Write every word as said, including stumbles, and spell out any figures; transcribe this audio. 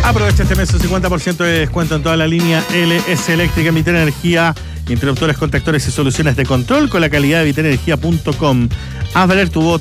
Aprovecha este mes un cincuenta por ciento de descuento en toda la línea L S Eléctrica, Vitel Energía, interruptores, contactores y soluciones de control con la calidad de vitel energía punto com. Haz valer tu voto.